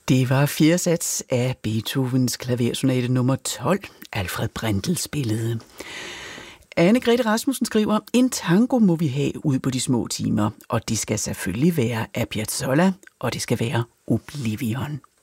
Det var fjerde sats af Beethovens klaversonate nummer 12, Alfred Brendel spillede. Anne-Grethe Rasmussen skriver, en tango må vi have ud på de små timer, og det skal selvfølgelig være af Piazzolla, og det skal være Oblivion.